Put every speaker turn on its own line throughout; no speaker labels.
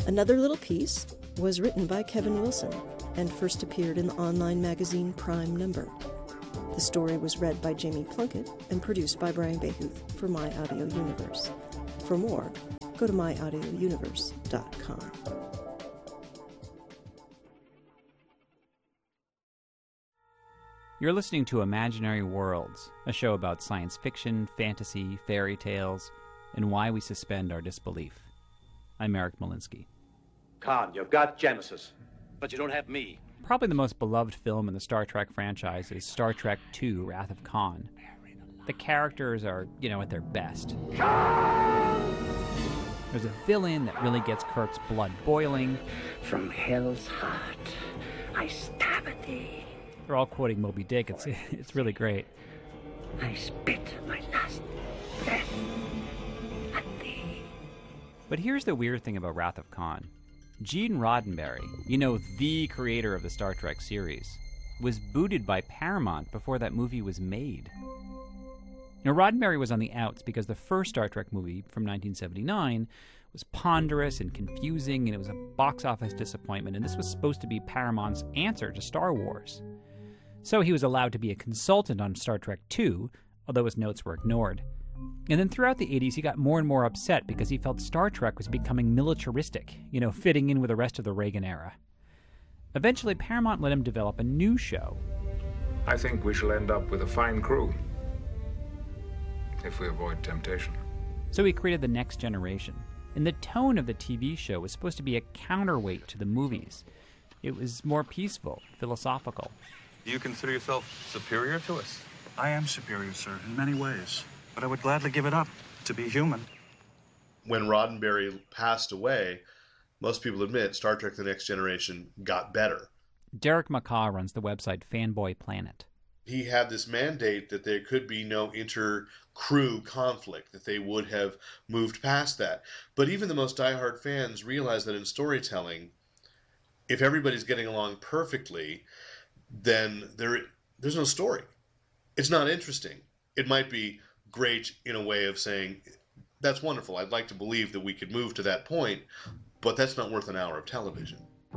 Another Little Piece was written by Kevin Wilson and first appeared in the online magazine Prime Number. The story was read by Jamie Plunkett and produced by Brian Behuth for My Audio Universe. For more, go to myaudiouniverse.com.
You're listening to Imaginary Worlds, a show about science fiction, fantasy, fairy tales, and why we suspend our disbelief. I'm Eric Molinsky.
Khan, you've got Genesis, but you don't have me.
Probably the most beloved film in the Star Trek franchise is Star Trek II, Wrath of Khan. The characters are, at their best. Khan! There's a villain that really gets Kirk's blood boiling.
From hell's heart, I stab at thee.
They're all quoting Moby Dick. It's really great.
I spit my last breath at thee.
But here's the weird thing about Wrath of Khan. Gene Roddenberry, the creator of the Star Trek series, was booted by Paramount before that movie was made. Roddenberry was on the outs because the first Star Trek movie from 1979 was ponderous and confusing, and it was a box office disappointment, and this was supposed to be Paramount's answer to Star Wars. So he was allowed to be a consultant on Star Trek II, although his notes were ignored. And then throughout the 80s, he got more and more upset because he felt Star Trek was becoming militaristic, fitting in with the rest of the Reagan era. Eventually, Paramount let him develop a new show.
I think we shall end up with a fine crew, if we avoid temptation.
So he created The Next Generation. And the tone of the TV show was supposed to be a counterweight to the movies. It was more peaceful, philosophical.
Do you consider yourself superior to us?
I am superior, sir, in many ways. But I would gladly give it up to be human.
When Roddenberry passed away, most people admit Star Trek The Next Generation got better.
Derek McCaw runs the website Fanboy Planet.
He had this mandate that there could be no inter-crew conflict, that they would have moved past that. But even the most diehard fans realize that in storytelling, if everybody's getting along perfectly, then there's no story. It's not interesting. It might be great in a way of saying, that's wonderful, I'd like to believe that we could move to that point, but that's not worth an hour of television.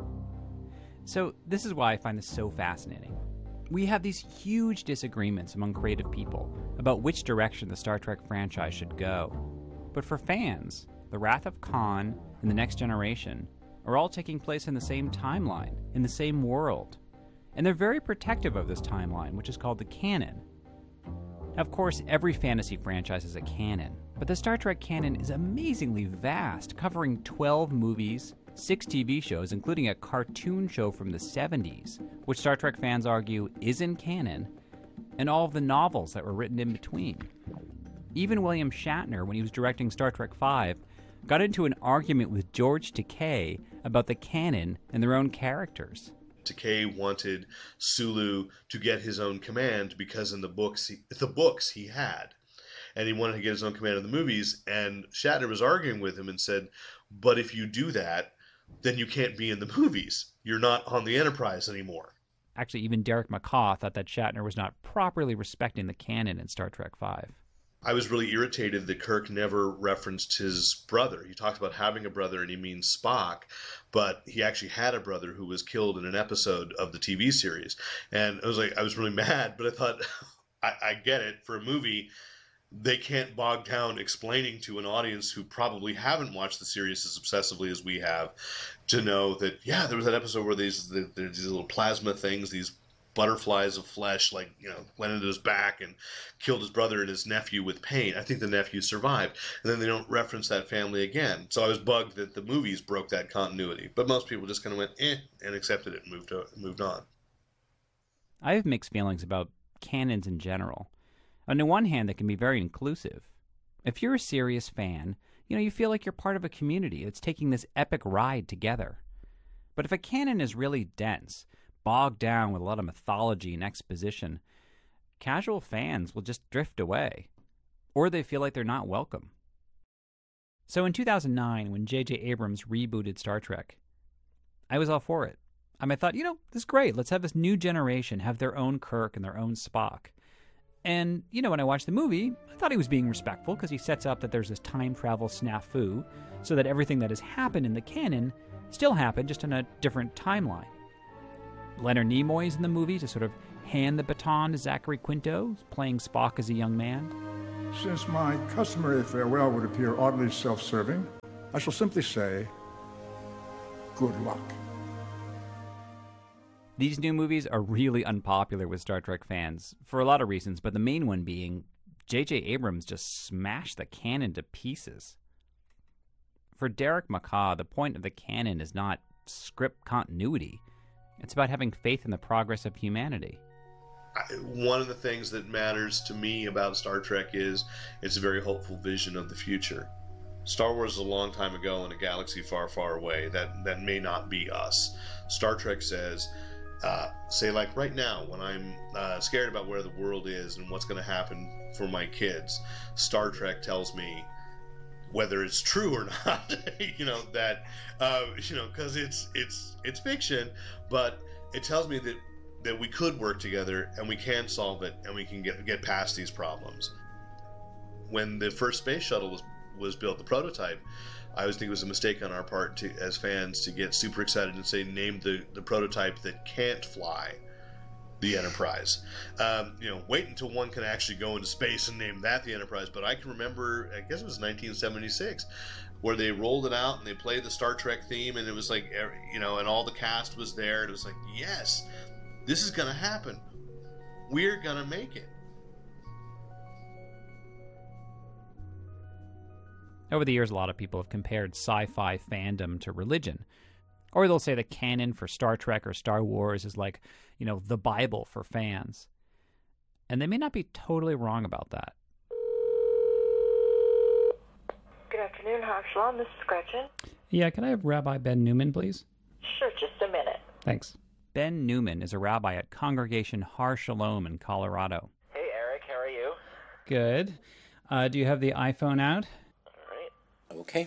So this is why I find this so fascinating. We have these huge disagreements among creative people about which direction the Star Trek franchise should go. But for fans, The Wrath of Khan and The Next Generation are all taking place in the same timeline, in the same world. And they're very protective of this timeline, which is called the canon. Of course, every fantasy franchise has a canon, but the Star Trek canon is amazingly vast, covering 12 movies, 6 TV shows, including a cartoon show from the 70s, which Star Trek fans argue isn't canon, and all of the novels that were written in between. Even William Shatner, when he was directing Star Trek V, got into an argument with George Takei about the canon and their own characters.
Takei wanted Sulu to get his own command because in the books he had. And he wanted to get his own command in the movies, and Shatner was arguing with him and said, but if you do that, then you can't be in the movies. You're not on the Enterprise anymore.
Actually, even Derek McCaw thought that Shatner was not properly respecting the canon in Star Trek V.
I was really irritated that Kirk never referenced his brother. He talked about having a brother, and he means Spock, but he actually had a brother who was killed in an episode of the TV series. And I was really mad, but I thought, I get it. For a movie, they can't bog down explaining to an audience who probably haven't watched the series as obsessively as we have to know that, yeah, there was that episode where there's these little plasma things, these butterflies of flesh, went into his back and killed his brother and his nephew with pain. I think the nephew survived. And then they don't reference that family again. So I was bugged that the movies broke that continuity. But most people just kind of went, and accepted it and moved on.
I have mixed feelings about canons in general. On the one hand, they can be very inclusive. If you're a serious fan, you feel like you're part of a community that's taking this epic ride together. But if a canon is really dense, bogged down with a lot of mythology and exposition, casual fans will just drift away, or they feel like they're not welcome. So in 2009, when J.J. Abrams rebooted Star Trek, I was all for it. I thought, this is great. Let's have this new generation have their own Kirk and their own Spock. And, when I watched the movie, I thought he was being respectful because he sets up that there's this time travel snafu so that everything that has happened in the canon still happened, just in a different timeline. Leonard Nimoy's in the movie to sort of hand the baton to Zachary Quinto, playing Spock as a young man.
Since my customary farewell would appear oddly self-serving, I shall simply say, good luck.
These new movies are really unpopular with Star Trek fans for a lot of reasons, but the main one being J.J. Abrams just smashed the canon to pieces. For Derek McCaw, the point of the canon is not script continuity. It's about having faith in the progress of humanity.
One of the things that matters to me about Star Trek is it's a very hopeful vision of the future. Star Wars is a long time ago in a galaxy far, far away. That may not be us. Star Trek says, say like right now, when I'm scared about where the world is and what's going to happen for my kids, Star Trek tells me, whether it's true or not, that because it's fiction, but it tells me that we could work together and we can solve it and we can get past these problems. When the first space shuttle was built, the prototype, I always think it was a mistake on our part as fans to get super excited and say, name the prototype that can't fly, the Enterprise. Wait until one can actually go into space and name that the Enterprise. But I can remember, I guess it was 1976, where they rolled it out and they played the Star Trek theme, and it was like, and all the cast was there. And it was like, yes, this is going to happen. We're going to make it.
Over the years, a lot of people have compared sci-fi fandom to religion. Or they'll say the canon for Star Trek or Star Wars is like, the Bible for fans. And they may not be totly wrong about that.
Good afternoon, Har Shalom. This is Gretchen.
Yeah, can I have Rabbi Ben Newman, please?
Sure, just a minute.
Thanks. Ben Newman is a rabbi at Congregation Har Shalom in Colorado.
Hey, Eric. How are you?
Good. Do you have the iPhone out?
All right. Okay.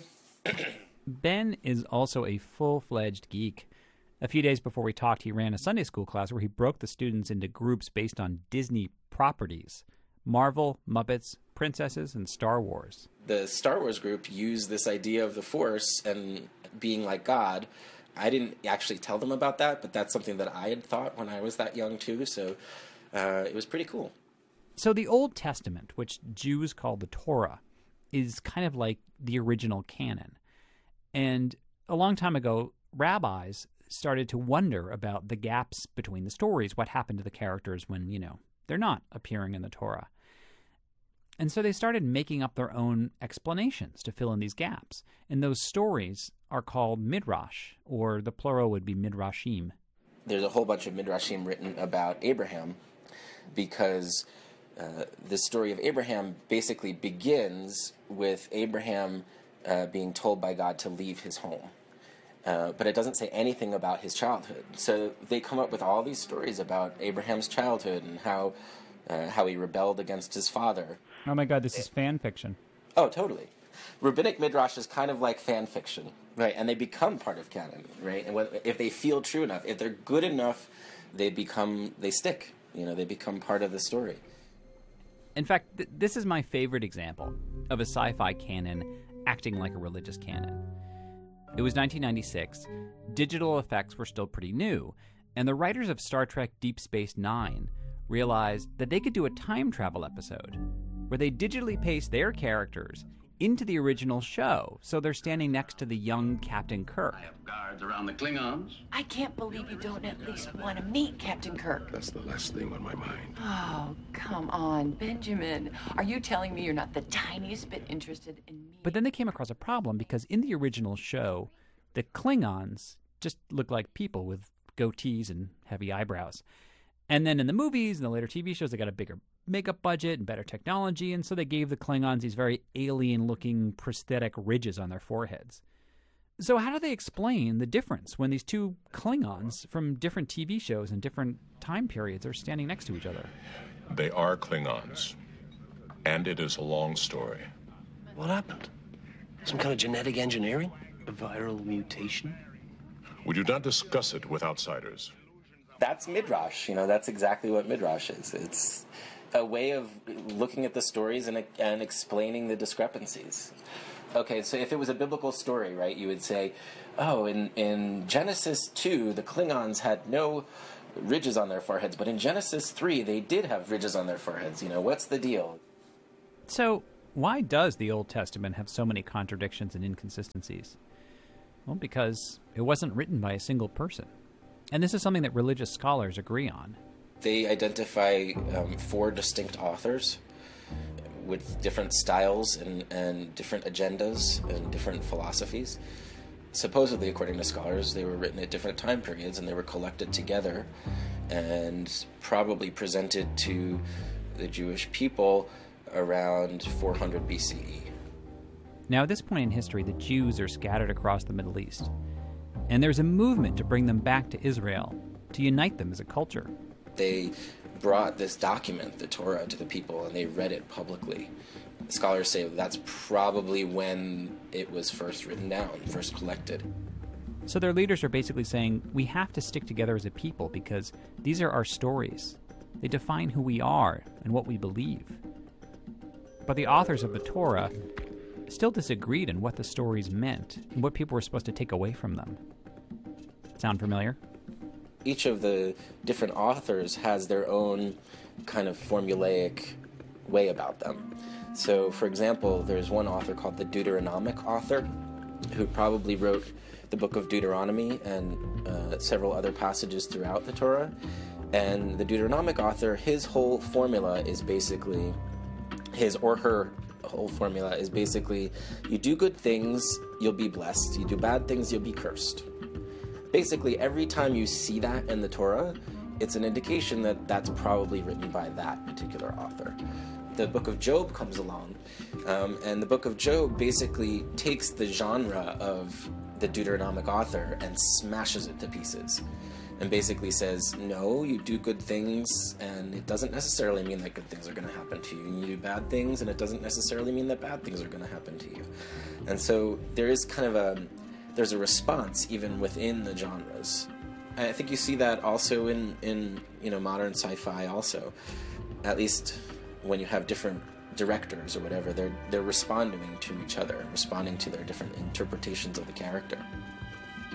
Ben is also a full-fledged geek. A few days before we talked, he ran a Sunday school class where he broke the students into groups based on Disney properties: Marvel, Muppets, Princesses, and Star Wars.
The Star Wars group used this idea of the Force and being like God. I didn't actually tell them about that, but that's something that I had thought when I was that young too, so it was pretty cool.
So the Old Testament, which Jews call the Torah, is kind of like the original canon. And a long time ago, rabbis started to wonder about the gaps between the stories, what happened to the characters when, they're not appearing in the Torah. And so they started making up their own explanations to fill in these gaps. And those stories are called midrash, or the plural would be midrashim.
There's a whole bunch of midrashim written about Abraham because the story of Abraham basically begins with Abraham being told by God to leave his home. But it doesn't say anything about his childhood. So they come up with all these stories about Abraham's childhood and how he rebelled against his father.
Oh my God, this is fan fiction.
Oh, totally. Rabbinic midrash is kind of like fan fiction, right? And they become part of canon, right? And if they feel true enough, if they're good enough, they stick. They become part of the story.
In fact, this is my favorite example of a sci-fi canon acting like a religious canon. It was 1996. Digital effects were still pretty new, and the writers of Star Trek Deep Space Nine realized that they could do a time travel episode where they digitally paste their characters into the original show, so they're standing next to the young Captain Kirk.
I have guards around the Klingons.
I can't believe you don't at least want to meet Captain Kirk.
That's the last thing on my mind.
Oh, come on, Benjamin. Are you telling me you're not the tiniest bit interested in me?
But then they came across a problem because in the original show, the Klingons just look like people with goatees and heavy eyebrows. And then in the movies and the later TV shows, they got a bigger makeup budget and better technology, and so they gave the Klingons these very alien-looking prosthetic ridges on their foreheads. So how do they explain the difference when these two Klingons from different TV shows and different time periods are standing next to each other?
They are Klingons, and it is a long story.
What happened? Some kind of genetic engineering? A viral mutation?
We do not discuss it with outsiders.
That's midrash. That's exactly what midrash is. a way of looking at the stories and explaining the discrepancies. Okay, so if it was a biblical story, right, you would say, oh, in Genesis 2, the Klingons had no ridges on their foreheads, but in Genesis 3, they did have ridges on their foreheads. What's the deal?
So, why does the Old Testament have so many contradictions and inconsistencies? Well, because it wasn't written by a single person. And this is something that religious scholars agree on.
They identify 4 distinct authors with different styles and different agendas and different philosophies. Supposedly, according to scholars, they were written at different time periods, and they were collected together and probably presented to the Jewish people around 400 BCE.
Now, at this point in history, the Jews are scattered across the Middle East, and there's a movement to bring them back to Israel, to unite them as a culture.
They brought this document, the Torah, to the people, and they read it publicly. Scholars say that's probably when it was first written down, first collected.
So their leaders are basically saying, we have to stick together as a people because these are our stories. They define who we are and what we believe. But the authors of the Torah still disagreed on what the stories meant and what people were supposed to take away from them. Sound familiar?
Each of the different authors has their own kind of formulaic way about them. So, for example, there's one author called the Deuteronomic author, who probably wrote the book of Deuteronomy and several other passages throughout the Torah. And the Deuteronomic author, his whole formula is basically, his or her whole formula is basically, you do good things, you'll be blessed. You do bad things, you'll be cursed. Basically, every time you see that in the Torah, it's an indication that that's probably written by that particular author. The book of Job comes along, and the book of Job basically takes the genre of the Deuteronomic author and smashes it to pieces, and basically says, no, you do good things, and it doesn't necessarily mean that good things are going to happen to you. You do bad things, and it doesn't necessarily mean that bad things are going to happen to you. And so there is kind of there's a response even within the genres. I think you see that also in modern sci-fi also. At least when you have different directors or whatever, they're responding to each other, responding to their different interpretations of the character.